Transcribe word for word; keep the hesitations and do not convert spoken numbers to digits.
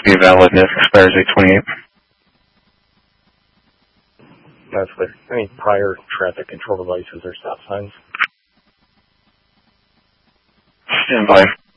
be valid and it expires eight twenty-eight. That's clear. Any prior traffic control devices or stop signs? Stand by.